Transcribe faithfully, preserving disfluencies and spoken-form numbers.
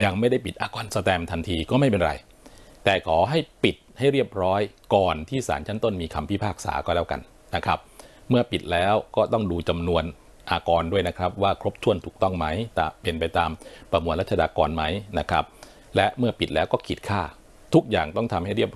ยังไม่ได้ปิดอากรสแตมป์ทันทีก็ไม่เป็นไรแต่ขอให้ปิดให้เรียบร้อยก่อนที่ศาลชั้นต้นมีคำพิพากษาก็แล้วกันนะครับเมื่อปิดแล้วก็ต้องดูจำนวนอากรด้วยนะครับว่าครบถ้วนถูกต้องไหมแต่เป็นไปตามประมวลรัชฎากรไหมนะครับและเมื่อปิดแล้วก็ขีดค่าทุกอย่างต้องทำให้เรียบ